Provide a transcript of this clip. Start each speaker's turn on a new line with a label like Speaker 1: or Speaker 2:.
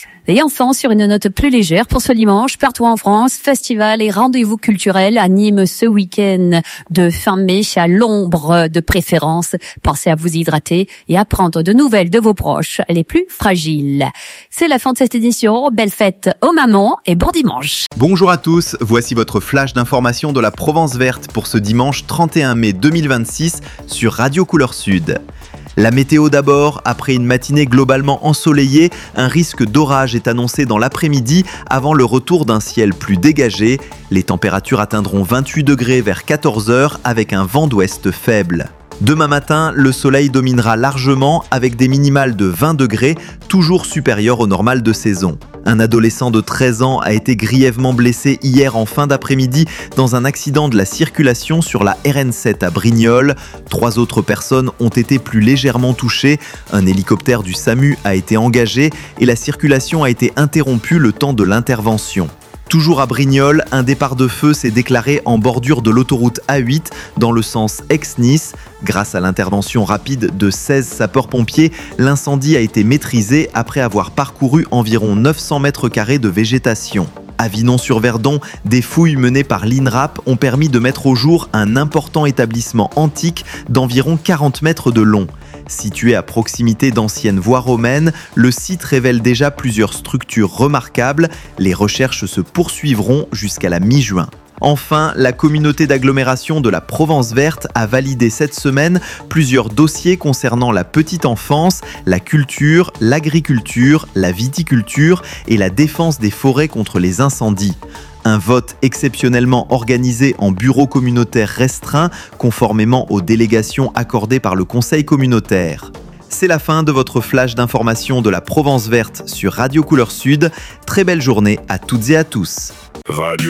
Speaker 1: Et enfin, sur une note plus légère, pour ce dimanche, partout en France, festival et rendez-vous culturels animent ce week-end de fin mai à l'ombre de préférence. Pensez à vous hydrater et à prendre de nouvelles de vos proches, les plus fragiles. C'est la fin de cette édition. Belle fête aux mamans et bon dimanche.
Speaker 2: Bonjour à tous, voici votre flash d'information de la Provence verte pour ce dimanche 31 mai 2026 sur Radio Couleur Sud. La météo d'abord, après une matinée globalement ensoleillée, un risque d'orage est annoncé dans l'après-midi avant le retour d'un ciel plus dégagé. Les températures atteindront 28 degrés vers 14h avec un vent d'ouest faible. Demain matin, le soleil dominera largement avec des minimales de 20 degrés, toujours supérieures au normal de saison. Un adolescent de 13 ans a été grièvement blessé hier en fin d'après-midi dans un accident de la circulation sur la RN7 à Brignoles. 3 autres personnes ont été plus légèrement touchées. Un hélicoptère du SAMU a été engagé et la circulation a été interrompue le temps de l'intervention. Toujours à Brignoles, un départ de feu s'est déclaré en bordure de l'autoroute A8 dans le sens Aix-Nice. Grâce à l'intervention rapide de 16 sapeurs-pompiers, l'incendie a été maîtrisé après avoir parcouru environ 900 mètres carrés de végétation. À Vinon-sur-Verdon, des fouilles menées par l'INRAP ont permis de mettre au jour un important établissement antique d'environ 40 mètres de long. Situé à proximité d'anciennes voies romaines, le site révèle déjà plusieurs structures remarquables. Les recherches se poursuivront jusqu'à la mi-juin. Enfin, la communauté d'agglomération de la Provence verte a validé cette semaine plusieurs dossiers concernant la petite enfance, la culture, l'agriculture, la viticulture et la défense des forêts contre les incendies. Un vote exceptionnellement organisé en bureau communautaire restreint, conformément aux délégations accordées par le Conseil communautaire. C'est la fin de votre flash d'information de la Provence verte sur Radio Couleur Sud. Très belle journée à toutes et à tous.
Speaker 3: Radio